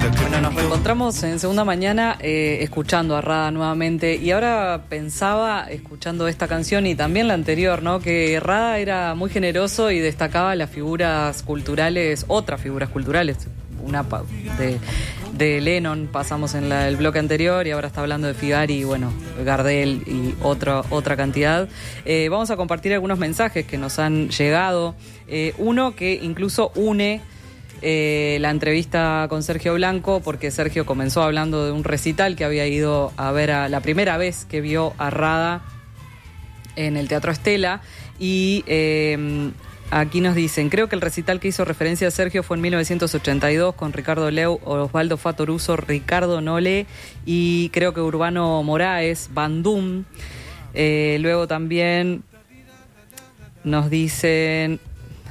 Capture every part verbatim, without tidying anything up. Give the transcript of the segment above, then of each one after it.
Bueno, nos reencontramos en Segunda Mañana eh, escuchando a Rada nuevamente, y ahora pensaba, escuchando esta canción y también la anterior, ¿no?, que Rada era muy generoso y destacaba las figuras culturales, otras figuras culturales, una de, de Lennon pasamos en la, el bloque anterior, y ahora está hablando de Figari, y bueno, Gardel y otra, otra cantidad. Eh, vamos a compartir algunos mensajes que nos han llegado, eh, uno que incluso une Eh, la entrevista con Sergio Blanco, porque Sergio comenzó hablando de un recital que había ido a ver a, la primera vez que vio a Rada en el Teatro Estela, y eh, aquí nos dicen: creo que el recital que hizo referencia a Sergio fue en mil novecientos ochenta y dos con Ricardo Leu, Osvaldo Fatoruso, Ricardo Nole y creo que Urbano Moraes, Bandum. Eh, luego también nos dicen: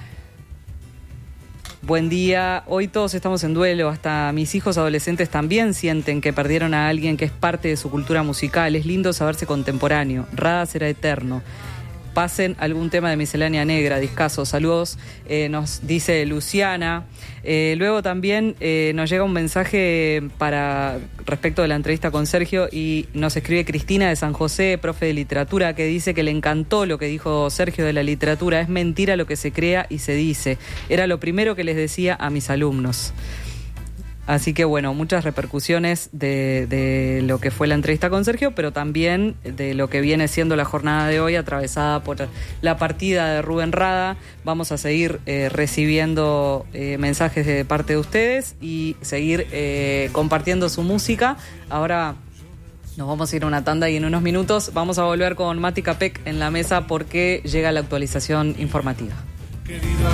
buen día, hoy todos estamos en duelo, hasta mis hijos adolescentes también sienten que perdieron a alguien que es parte de su cultura musical. Es lindo saberse contemporáneo. Rada será eterno. Pasen algún tema de Miscelánea Negra, discazo. Saludos, eh, nos dice Luciana. Eh, luego también eh, nos llega un mensaje para respecto de la entrevista con Sergio, y nos escribe Cristina de San José, profe de literatura, que dice que le encantó lo que dijo Sergio de la literatura. Es mentira lo que se crea y se dice. Era lo primero que les decía a mis alumnos. Así que bueno, muchas repercusiones de, de lo que fue la entrevista con Sergio, pero también de lo que viene siendo la jornada de hoy, atravesada por la partida de Rubén Rada. Vamos a seguir eh, recibiendo eh, mensajes de parte de ustedes y seguir eh, compartiendo su música. Ahora nos vamos a ir a una tanda y en unos minutos vamos a volver con Mati Capek en la mesa, porque llega la actualización informativa.